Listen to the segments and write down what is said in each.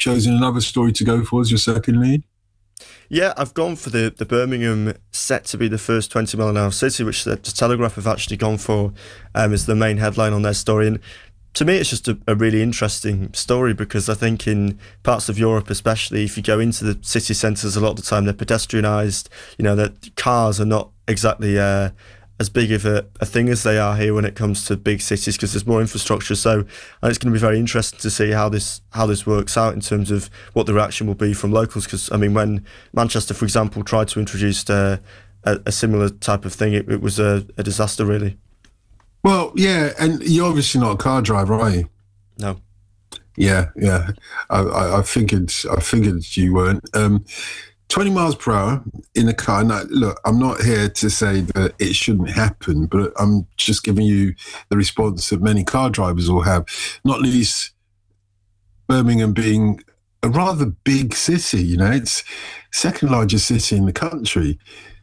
chosen another story to go for as your second lead? Yeah, I've gone for the Birmingham set to be the first 20 mile an hour city, which the Telegraph have actually gone for as the main headline on their story. And to me, it's just a really interesting story, because I think in parts of Europe, especially, if you go into the city centres, a lot of the time they're pedestrianised. You know, that cars are not exactly as big of a thing as they are here when it comes to big cities, because there's more infrastructure. So it's going to be very interesting to see how this works out in terms of what the reaction will be from locals. Because I mean, when Manchester, for example, tried to introduce a similar type of thing, it was a disaster, really. Well, yeah, and you're obviously not a car driver, are you? No. Yeah. I figured you weren't. 20 miles per hour in a car. Now, look, I'm not here to say that it shouldn't happen, but I'm just giving you the response that many car drivers will have, not least Birmingham being a rather big city. You know, it's second largest city in the country.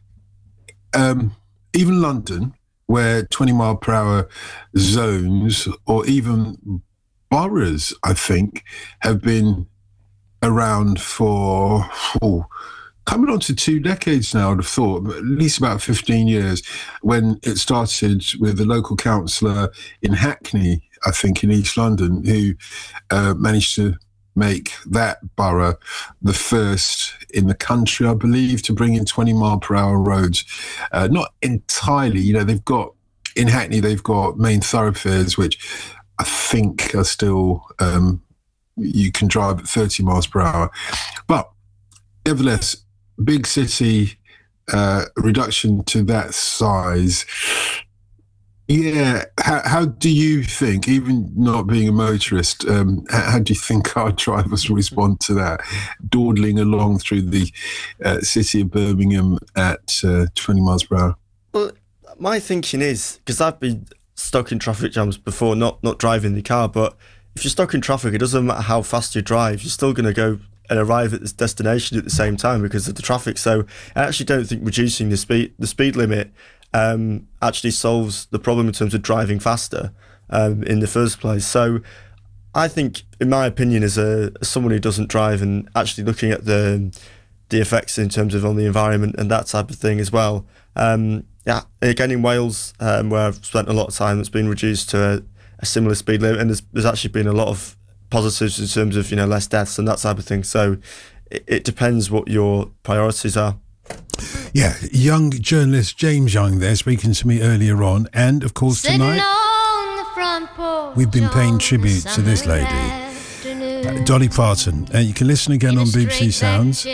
Even London, where 20 mile per hour zones or even boroughs, I think, have been around for coming on to 2 decades now, I'd have thought, but at least about 15 years, when it started with the local councillor in Hackney, I think, in East London, who managed to make that borough the first in the country, I believe, to bring in 20 mile per hour roads. Not entirely, you know, in Hackney, they've got main thoroughfares, which I think are still, you can drive at 30 miles per hour. But nevertheless, big city, reduction to that size. Yeah, how do you think, even not being a motorist, how do you think car drivers will respond to that, dawdling along through the city of Birmingham at 20 miles per hour? Well, my thinking is, because I've been stuck in traffic jams before, not driving the car, but if you're stuck in traffic, it doesn't matter how fast you drive, you're still going to go and arrive at this destination at the same time because of the traffic. So I actually don't think reducing the speed limit actually solves the problem in terms of driving faster in the first place. So I think, in my opinion, as someone who doesn't drive, and actually looking at the effects in terms of on the environment and that type of thing as well. Yeah, again in Wales, where I've spent a lot of time, it's been reduced to a similar speed limit, and there's actually been a lot of positives in terms of, you know, less deaths and that type of thing. So it depends what your priorities are. Yeah, young journalist James Young there speaking to me earlier on, and of course tonight we've been paying tribute to this lady, Dolly Parton. You can listen again on BBC Sounds.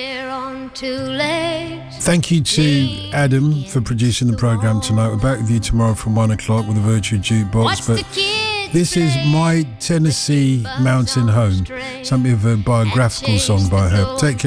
Thank you to Adam for producing the programme tonight. We're back with you tomorrow from 1 o'clock with a virtual jukebox. But this is My Tennessee Mountain Home, something of a biographical song by her. Take care.